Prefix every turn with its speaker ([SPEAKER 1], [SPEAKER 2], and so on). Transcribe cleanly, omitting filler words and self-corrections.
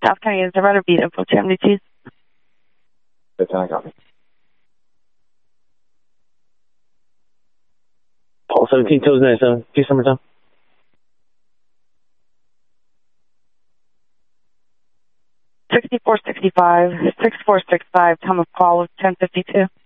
[SPEAKER 1] South County is the rudder beat info 72.
[SPEAKER 2] That's how I got me.
[SPEAKER 3] Paul 17, toes 97. Peace, summertime.
[SPEAKER 1] 6465, 6465, time of call of 1052.